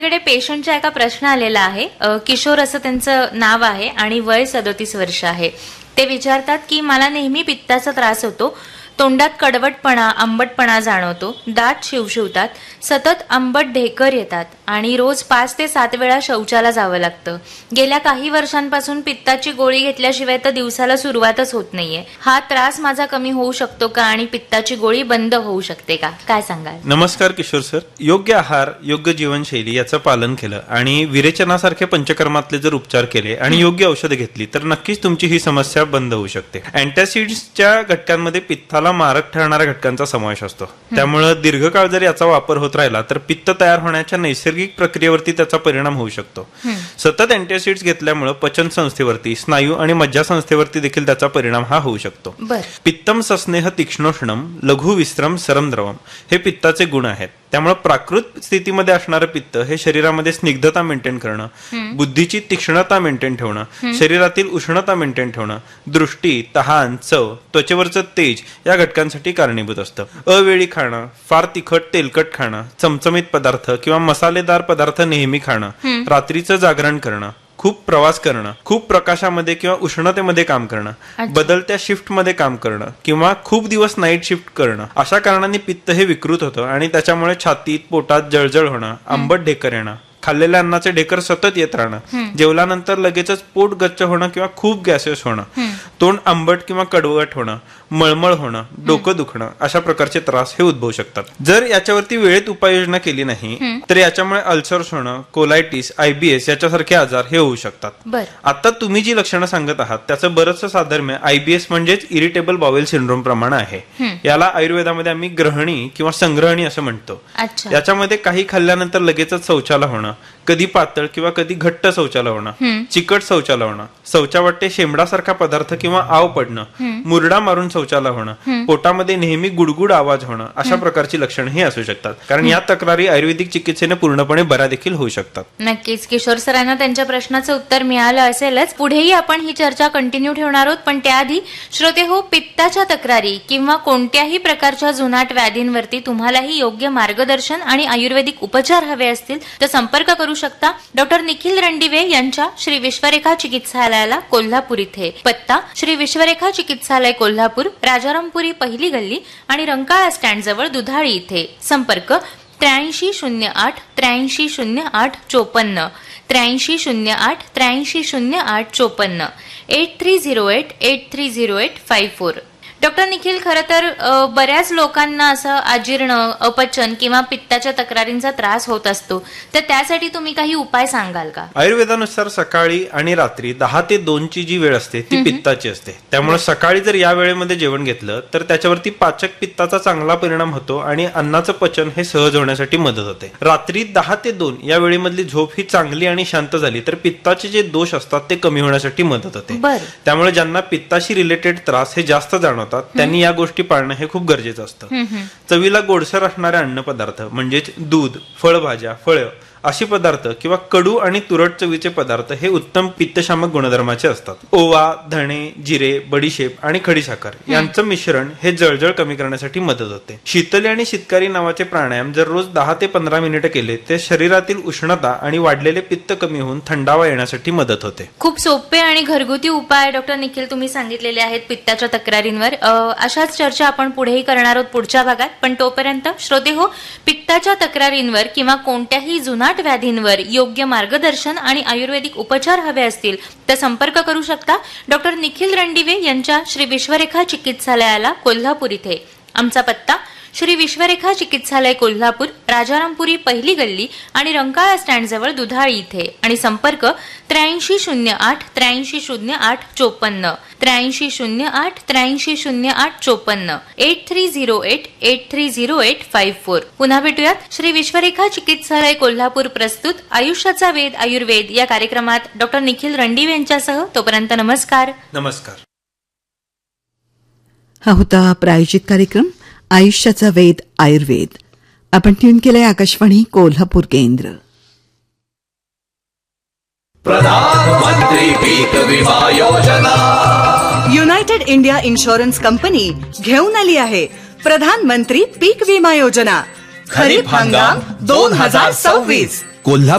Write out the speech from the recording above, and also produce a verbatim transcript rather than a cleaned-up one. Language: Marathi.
कडे पेशंटचा एका प्रश्न आलेला आहे. किशोर असं त्यांचं नाव आहे आणि वय सदोतीस वर्ष आहे. ते विचारतात की मला नेहमी पित्ताचा त्रास होतो, तोंडात कडवटपणा आंबटपणा जाणवतो, दात शिवशिवतात, सतत आंबट ढेकर येतात आणि रोज पाच ते सात वेळा शौचाला जावं लागतं. गेल्या काही वर्षांपासून पित्ताची गोळी घेतल्याशिवाय तर दिवसाला सुरुवातच होत नाहीये. हा त्रास माझा कमी होऊ शकतो का आणि पित्ताची गोळी बंद होऊ शकते का, काय सांगाल? नमस्कार किशोर सर. योग्य आहार, योग्य जीवनशैली याचं पालन केलं आणि विरेचनासारखे पंचकर्मातले जर उपचार केले आणि योग्य औषधं घेतली तर नक्कीच तुमची ही समस्या बंद होऊ शकते. अँटासिड्सच्या घटकांमध्ये पित्ताला मारक ठरणाऱ्या घटकांचा समावेश असतो. त्यामुळे दीर्घकाळ जर याचा वापर होत राहिला तर पित्त तयार होण्याच्या नैसर्गिक प्रक्रियेवरती त्याचा परिणाम होऊ शकतो. सतत अँटासिड्स घेतल्यामुळे पचन संस्थेवरती, स्नायू आणि मज्जा संस्थेवरती देखील त्याचा परिणाम हा होऊ शकतो. पित्तम सस्नेह तीक्ष्णोष्णम लघु विश्रम सरमद्रवम हे पित्ताचे गुण आहेत. त्यामुळे प्राकृत स्थितीमध्ये असणारं पित्त हे शरीरामध्ये स्निग्धता मेंटेन करणं, बुद्धीची तीक्ष्णता मेंटेन ठेवणं, शरीरातील उष्णता मेंटेन ठेवणं, दृष्टी, तहान, चव, त्वचेवरचं तेज या घटकांसाठी कारणीभूत असतं. अवेळी खाणं, फार तिखट तेलकट खाणं, चमचमीत पदार्थ किंवा मसालेदार पदार्थ नेहमी खाणं, रात्रीचं जागरण करणं, खूप प्रवास करणं, खूप प्रकाशामध्ये किंवा उष्णतेमध्ये काम करणं, बदलत्या शिफ्ट मध्ये काम करणं किंवा खूप दिवस नाईट शिफ्ट करणं, अशा कारणांनी पित्त हे विकृत होतं आणि त्याच्यामुळे छातीत पोटात जळजळ होणं, आंबट ढेकर येणं, खाल्लेल्या अन्नाचे ढेकर सतत येत राहणं, जेवल्यानंतर लगेचच पोट गच्च होणं किंवा खूप गॅसेस होणं, तोंड आंबट किंवा कडवट होणं, मळमळ होणं, डोकं दुखणं, अशा प्रकारचे त्रास हे उद्भवू शकतात. जर याच्यावरती वेळेत उपाययोजना केली नाही तर याच्यामुळे अल्सर्स होणं, कोलायटिस, आयबीएस याच्यासारखे आजार हे होऊ शकतात. आता तुम्ही जी लक्षणं सांगत आहात त्याचं बरंचसं साधर्म्य आयबीएस म्हणजेच इरिटेबल बाउल सिंड्रोम प्रमाणे आहे. याला आयुर्वेदामध्ये आम्ही ग्रहणी किंवा संग्रहणी असं म्हणतो. याच्यामध्ये काही खाल्ल्यानंतर लगेचच शौचाला होणं, कधी पातळ किंवा कधी घट्ट शौचाला होणं, चिकट शौचाला होणं, शौचावाटे शेंबडासारखा पदार्थ किंवा आव पडणं, मुरडा मारून शौचाला होणं, पोटामध्ये नेहमी गुडगुड आवाज होणं, अशा प्रकारची लक्षणं ही असू शकतात. कारण या तक्रारी आयुर्वेदिक चिकित्सेने पूर्णपणे बऱ्या देखील होऊ शकतात. नक्कीच किशोर सरांना त्यांच्या प्रश्नाचं उत्तर मिळालं असेलच. पुढेही आपण ही चर्चा कंटिन्यू ठेवणार आहोत, पण त्याआधी श्रोते हो, पित्ताच्या तक्रारी किंवा कोणत्याही प्रकारच्या जुनाट व्याधींवरती तुम्हालाही योग्य मार्गदर्शन आणि आयुर्वेदिक उपचार हवे असतील तर संपर्क करू शकता डॉक्टर निखिल रणदिवे यांच्या श्री विश्वरेखा चिकित्सालयाला कोल्हापूर इथे. पत्ता श्री विश्वरेखा चिकित्सालय कोल्हापूर, राजारामपुरी पहिली गल्ली आणि रंकाळा स्टँड जवळ दुधाळी इथे. संपर्क त्र्याऐंशी शून्य आठ त्र्याऐंशी शून्य आठ चोपन्न त्र्याऐंशी शून्य आठ त्र्याऐंशी शून्य आठ चोपन्न eight three zero eight eight three zero eight five four. Doctor Nikhil, खरं तर बऱ्याच लोकांना असं अजीर्ण, अपचन किंवा पित्ताच्या तक्रारींचा त्रास होत असतो, तर त्यासाठी तुम्ही काही उपाय सांगाल का? आयुर्वेदानुसार सकाळी आणि रात्री दहा ते दोन ची जी वेळ असते ती पित्ताची असते. त्यामुळे सकाळी जर या वेळेमध्ये जेवण घेतलं तर त्याच्यावरती पाचक पित्ताचा चांगला परिणाम होतो आणि अन्नाचं पचन हे सहज होण्यासाठी मदत होते. रात्री दहा ते दोन या वेळेमधली झोप ही चांगली आणि शांत झाली तर पित्ताचे जे दोष असतात ते कमी होण्यासाठी मदत होते. त्यामुळे ज्यांना पित्ताशी रिलेटेड त्रास हे जास्त जाणवतात त्यांनी या गोष्टी पाळणं हे खूप गरजेचं असतं. चवीला गोडसर असणारे अन्न पदार्थ म्हणजेच दूध, फळभाज्या, फळं अशी पदार्थ किंवा कडू आणि तुरट चवीचे पदार्थ हे उत्तम पित्तशामक गुणधर्माचे असतात. ओवा, धणे, जिरे, बडीशेप आणि खडीसाखर यांचं मिश्रण हे जळजळ कमी करण्यासाठी मदत होते. शीतली आणि शीतकारी नावाचे प्राणायाम जर रोज दहा ते पंधरा मिनिटं केले ते शरीरातील उष्णता आणि वाढलेले पित्त कमी होऊन थंडावा येण्यासाठी मदत होते. खूप सोपे आणि घरगुती उपाय डॉक्टर निखिल तुम्ही सांगितलेले आहेत पित्ताच्या तक्रारींवर. अशाच चर्चा आपण पुढेही करणार आहोत पुढच्या भागात, पण तोपर्यंत श्रोते हो, पित्ताच्या तक्रारींवर किंवा कोणत्याही जुना व्याधींवर योग्य मार्गदर्शन आणि आयुर्वेदिक उपचार हवे असतील तर संपर्क करू शकता डॉक्टर निखिल रणदिवे यांच्या श्री विश्वरेखा चिकित्सालयाला कोल्हापूर इथे. आमचा पत्ता श्री विश्वरेखा चिकित्सालय कोल्हापूर, राजारामपुरी पहिली गल्ली आणि रंकाळा स्टँड जवळ दुधाळी इथे. आणि संपर्क त्र्याऐंशी शून्य आठ त्र्याऐंशी शून्य आठ चोपन्न त्र्याऐंशी शून्य आठ त्र्याऐंशी शून्य आठ चोपन्न eight three zero eight eight three zero eight five four. पुन्हा भेटूयात श्री विश्वरेखा चिकित्सालय कोल्हापूर प्रस्तुत आयुष्याचा वेध आयुर्वेद या कार्यक्रमात डॉक्टर निखिल रणदिवे यांच्यासह. तोपर्यंत नमस्कार. नमस्कार. हा होता प्रायोजित कार्यक्रम आयुष्याचा वेध आयुर्वेद. आपण ट्यून केलंय आकाशवाणी कोल्हापूर केंद्र. प्रधानमंत्री पीक विमा योजना युनायटेड इंडिया इन्शुरन्स कंपनी घेऊन आली आहे प्रधानमंत्री पीक विमा योजना खरीप हंगाम दोन हजार सव्वीस. कोल्हापूर